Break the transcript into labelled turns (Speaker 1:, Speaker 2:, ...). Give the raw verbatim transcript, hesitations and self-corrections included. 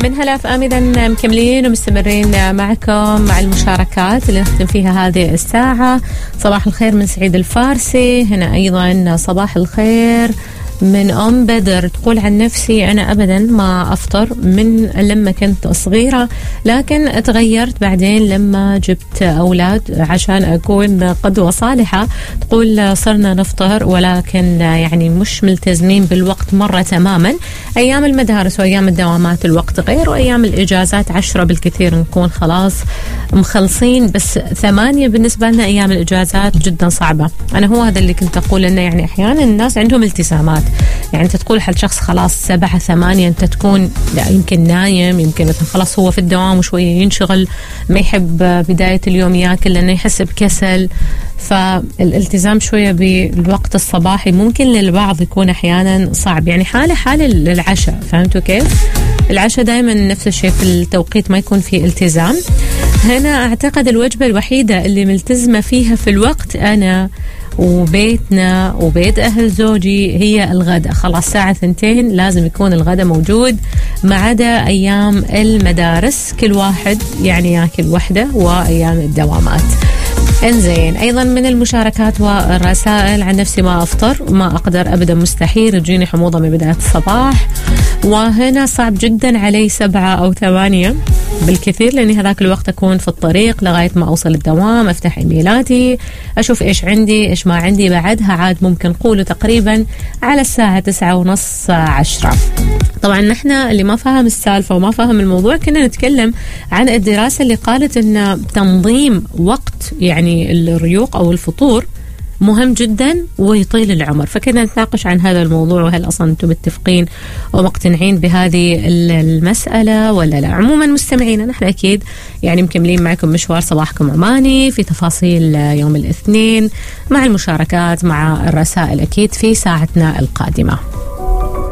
Speaker 1: من هلا في آم، إذا مكملين ومستمرين معكم مع المشاركات اللي نختم فيها هذه الساعة. صباح الخير من سعيد الفارسي. هنا أيضا صباح الخير من أم بدر، تقول عن نفسي أنا أبدا ما أفطر من لما كنت صغيرة، لكن تغيرت بعدين لما جبت أولاد عشان أكون قدوة صالحة. تقول صرنا نفطر ولكن يعني مش ملتزمين بالوقت مرة تماما. أيام المدارس وأيام الدوامات الوقت غير، وأيام الإجازات عشرة بالكثير نكون خلاص مخلصين، بس ثمانية بالنسبة لنا أيام الإجازات جدا صعبة. أنا هو هذا اللي كنت أقول، إنه يعني أحيانا الناس عندهم التزامات، يعني أنت تقول حل شخص خلاص سبعة ثمانية أنت تكون لا يمكن نايم، يمكن مثلا خلاص هو في الدوام وشوية ينشغل، ما يحب بداية اليوم ياكل لأنه يحس بكسل. فالالتزام شوية بالوقت الصباحي ممكن للبعض يكون أحيانا صعب، يعني حالة حالة للعشاء. فهمتوا كيف؟ العشاء دائما نفس الشيء في التوقيت ما يكون فيه التزام. هنا أعتقد الوجبة الوحيدة اللي ملتزمة فيها في الوقت أنا وبيتنا وبيت أهل زوجي هي الغداء. خلاص ساعة ثنتين لازم يكون الغداء موجود، ما عدا أيام المدارس كل واحد يعني ياكل وحده، وأيام الدوامات. انزين، ايضا من المشاركات والرسائل عن نفسي ما افطر، ما اقدر ابدا، مستحيل تجيني حموضه من بدايه الصباح، وهنا صعب جدا علي سبعة او ثمانية بالكثير، لاني هذاك الوقت اكون في الطريق لغايه ما اوصل الدوام، افتح ايميلاتي اشوف ايش عندي ايش ما عندي. بعدها عاد ممكن قولوا تقريبا على الساعه تسعة ونص عشرة. طبعا نحن اللي ما فاهم السالفه وما فاهم الموضوع كنا نتكلم عن الدراسه اللي قالت ان تنظيم وقت يعني الريوق او الفطور مهم جدا ويطيل العمر، فكنا نتناقش عن هذا الموضوع، وهل اصلا انتم متفقين ومقتنعين بهذه المساله ولا لا؟ عموما مستمعينا نحن اكيد يعني مكملين معكم مشوار صباحكم عماني في تفاصيل يوم الاثنين، مع المشاركات مع الرسائل اكيد في ساعتنا القادمه.